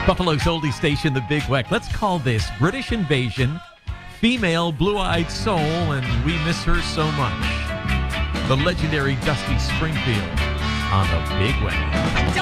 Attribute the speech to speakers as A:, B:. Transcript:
A: Buffalo's oldie station, The Big Weck. Let's call this British Invasion, Female Blue-Eyed Soul, and we miss her so much. The legendary Dusty Springfield on The Big Weck.